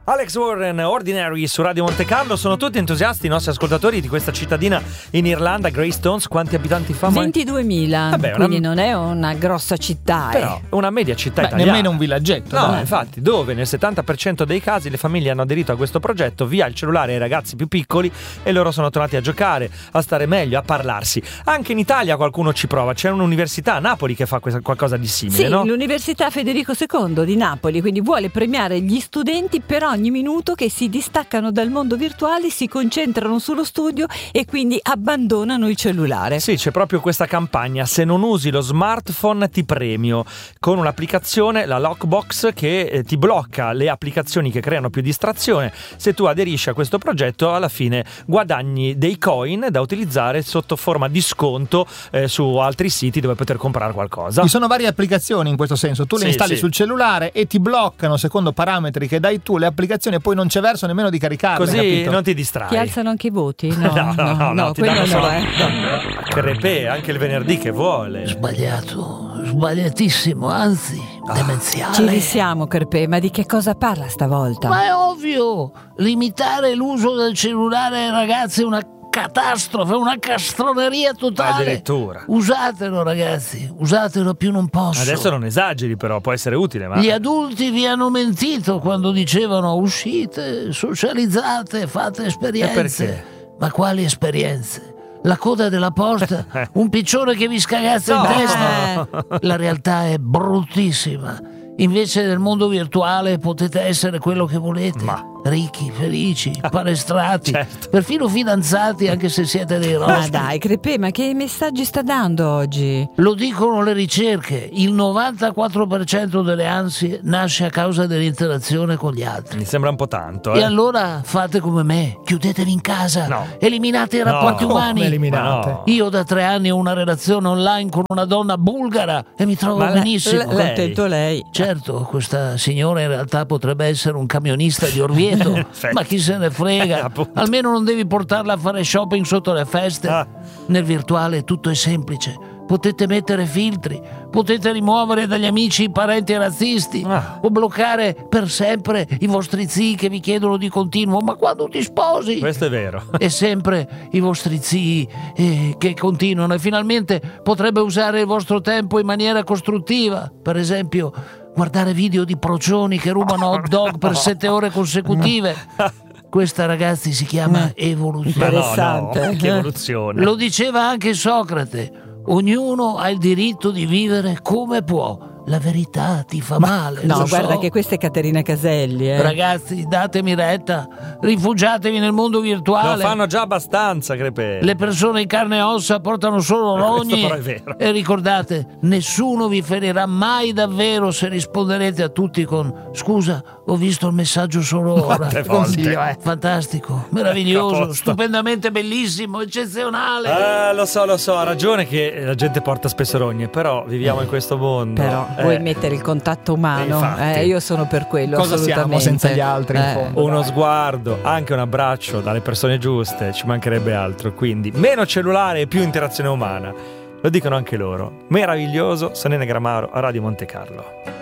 Alex Warren, Ordinary su Radio Monte Carlo. Sono tutti entusiasti i nostri ascoltatori di questa cittadina in Irlanda, Greystones. Quanti abitanti fa? 22.000. Quindi non è una grossa città. Però una media città italiana. Nemmeno un villaggetto. No, infatti, dove nel 70% dei casi le famiglie hanno aderito a questo progetto via il cellulare ai ragazzi più piccoli e loro sono tornati a giocare, a stare meglio, a parlarsi. Anche in Italia qualcuno ci prova. C'è un'università a Napoli che fa qualcosa di simile, sì, no? L'Università Federico II di Napoli, quindi vuole premiare gli studenti per ogni minuto che si distaccano dal mondo virtuale, si concentrano sullo studio e quindi abbandonano il cellulare. Sì, c'è proprio questa campagna: se non usi lo smartphone ti premio, con un'applicazione, la Lockbox, che ti blocca le applicazioni che creano più distrazione. Se tu aderisci a questo progetto, alla fine guadagni dei coin da utilizzare sotto forma di sconto su altri siti dove poter comprare qualcosa. Ci sono varie applicazioni in questo senso, tu le installi sul cellulare e ti bloccano secondo parametri che dai tu le applicazioni, e poi non c'è verso nemmeno di caricarle, così capito? Non ti distrai. Ti alzano anche i voti? No, ti danno solo Crepè, anche il venerdì che vuole. Sbagliatissimo, anzi demenziale. Ci risiamo, Crepè, ma di che cosa parla stavolta? Ma è ovvio, limitare l'uso del cellulare ai ragazzi è una catastrofe, una castroneria totale. Addirittura. Usatelo, ragazzi, usatelo, più non posso. Adesso non esageri, però può essere utile. Ma gli adulti vi hanno mentito quando dicevano uscite, socializzate, fate esperienze. E perché? Ma quali esperienze? La coda della posta, un piccione che vi scagazza in testa. La realtà è bruttissima. Invece nel mondo virtuale potete essere quello che volete. Ricchi, felici, palestrati, perfino fidanzati, anche se siete dei rospi. Ma dai, Crepè, ma che messaggi sta dando oggi? Lo dicono le ricerche, il 94% delle ansie nasce a causa dell'interazione con gli altri. Mi sembra un po' tanto. E allora fate come me, chiudetevi in casa, eliminate i rapporti umani. Eliminate. Io da 3 anni ho una relazione online con una donna bulgara e mi trovo benissimo. Contento lei. Certo, questa signora in realtà potrebbe essere un camionista di Orvieto. Ma chi se ne frega? Almeno non devi portarla a fare shopping sotto le feste. Nel virtuale tutto è semplice. Potete mettere filtri, potete rimuovere dagli amici i parenti razzisti o bloccare per sempre i vostri zii che vi chiedono di continuo: ma quando ti sposi? Questo è vero. E sempre i vostri zii che continuano, e finalmente potrebbe usare il vostro tempo in maniera costruttiva. Per esempio, guardare video di procioni che rubano hot dog per 7 ore consecutive. Questa, ragazzi, si chiama evoluzione. Interessante. Che evoluzione. Lo diceva anche Socrate: ognuno ha il diritto di vivere come può. La verità ti fa male. No, guarda che questa è Caterina Caselli. Ragazzi, datemi retta. Rifugiatevi nel mondo virtuale. Lo fanno già abbastanza, Crepè. Le persone in carne e ossa portano solo rogni. Questo però è vero. E ricordate, nessuno vi ferirà mai davvero se risponderete a tutti con: scusa, ho visto il messaggio solo ora. Fantastico, meraviglioso, stupendamente bellissimo, eccezionale. Lo so, ha ragione che la gente porta spesso rogne, però viviamo in questo mondo. Però vuoi mettere il contatto umano? Io sono per quello. Cosa siamo senza gli altri, in fondo? Uno sguardo, anche un abbraccio dalle persone giuste, ci mancherebbe altro. Quindi meno cellulare e più interazione umana. Lo dicono anche loro. Meraviglioso. Sono Gramaro a Radio Monte Carlo.